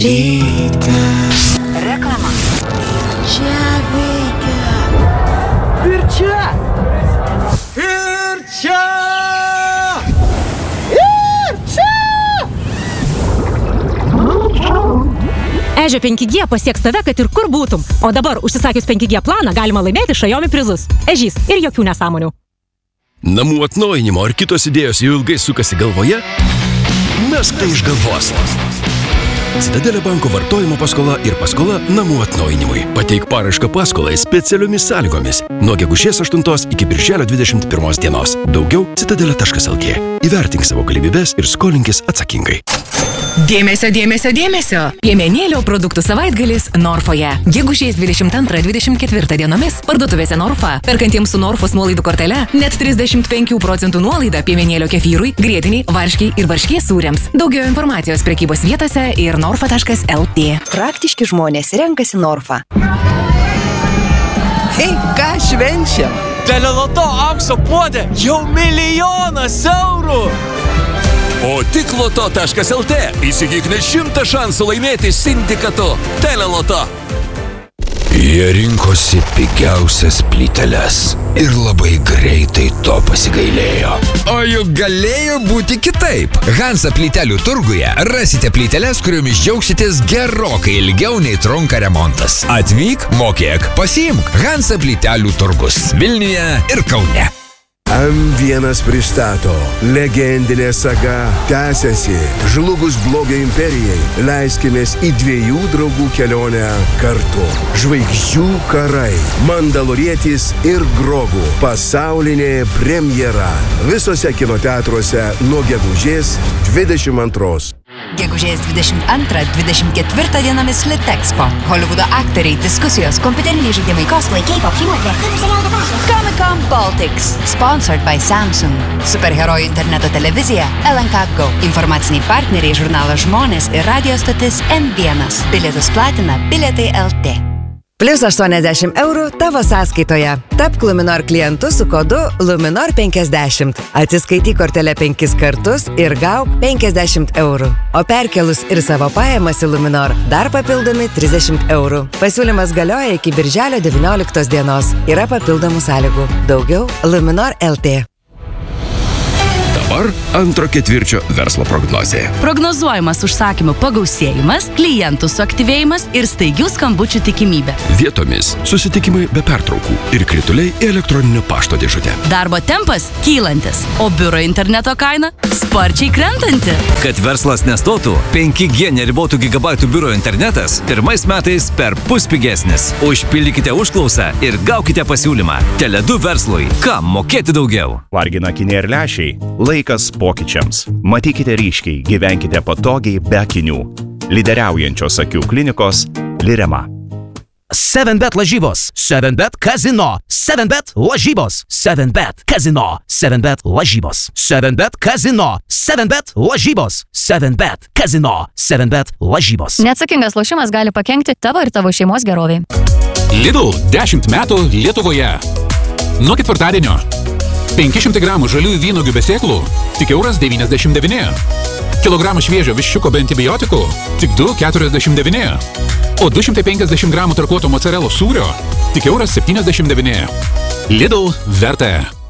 Rytas. Reklama. Čia veikia. Ir čia. Ir čia. Ir čia. Ežio 5G pasieks tave, kad ir kur būtum. O dabar, užsisakius 5G planą, galima laimėti Xiaomi prizus. Ežys ir jokių nesąmonių. Namų atnaujinimo ar kitos idėjos jau ilgai sukasi galvoje? Mesk tai iš galvos. Citadelė banko vartojimo paskola ir paskola namų atnaujinimui. Pateik paraišką paskolai specialiomis sąlygomis. Nuo gegužės 8 iki birželio 21 dienos. Daugiau citadelė.lt. Įvertink savo galimybes ir skolinkis atsakingai. Dėmesio, dėmesio, dėmesio! Piemenėlio produktų savaitgalis Norfoje. Gegužės 22-24 dienomis parduotuvėse Norfa. Perkantiems su Norfos nuolaidų kortele net 35% nuolaida piemenėlio kefyrui, grietiniai, varškiai ir varškės sūriams. Daugiau informacijos prekybos vietose ir norfa.lt. Praktiški žmonės renkasi Norfa. Hei, ką švenčiam? Teleloto aukso puodė jau 1 000 000 eurų. O tik loto.lt įsigyk net 100 šansų laimėti sindikatu Teleloto. Jie rinkosi pigiausias plyteles ir labai greitai to pasigailėjo. O juk galėjo būti kitaip. Hansa plytelių turguje rasite plyteles, kuriomis džiaugsitės gerokai ilgiau nei trunka remontas. Atvyk, mokėk, pasiimk. Hansa plytelių turgus Vilniuje ir Kaune. M1 pristato. Legendinė saga tęsiasi. Žlugus blogio imperijai. Leiskimės į 2 draugų kelionę kartu. Žvaigždžių karai. Mandalorietis ir Grogu. Pasaulinė premjera. Visose kinoteatruose nuo gegužės 22. Gegužės 22-24 dienomis Litexpo. Holivudo aktoriai, diskusijos, kompiuteriniai žaidimai, cosplay, K-pop, šeimos. Comic-Con Baltics. Sponsored by Samsung. Superherojų interneto televizija LNK Go. Informaciniai partneriai žurnalas Žmonės ir radio stotis M1. Bilietus platina Bilietai LT. Plius 80 eurų tavo sąskaitoje. Tapk Luminor klientu su kodu Luminor50. Atsiskaityk kortelę 5 kartus ir gauk 50 eurų. O perkelus ir savo pajamas į Luminor dar papildomi 30 eurų. Pasiūlymas galioja iki birželio 19 dienos. Yra papildomų sąlygų. Daugiau Luminor LT. Dabar antro ketvirčio verslo prognozė. Prognozuojamas užsakymų pagausėjimas, klientų suaktyvėjimas ir staigių skambučių tikimybė. Vietomis susitikimai be pertraukų ir krituliai į elektroninio pašto dėžutę. Darbo tempas kylantis, o biuro interneto kaina sparčiai krentanti. Kad verslas nestotų, 5G neribotų gigabaitų biuro internetas pirmais metais per pigesnis. Užpildykite užklausą ir gaukite pasiūlymą. Tele2 verslui. Kam mokėti daugiau? Vargina akiniai ir lęšiai. Laikas pokyčiams. Matykite ryškiai, gyvenkite patogiai be akinių. Lyderiaujančios akių klinikos Lirema. 7bet lažybos, 7bet kazino, 7bet lažybos, 7bet kazino, 7bet lažybos, 7bet kazino, 7bet lažybos, 7bet kazino, 7bet lažybos. Neatsakingas lošimas gali pakenkti tavo ir tavo šeimos geroviai. Lidl 10 metų Lietuvoje. Nuo ketvirtadienio 500 gramų žaliųjų vynuogių be sėklų tik €1,99. Kilogramą šviežio viščiuko be antibiotikų tik €2,49. O 250 gramų tarkuoto mocarelos sūrio tik €1,79. Lidl verta.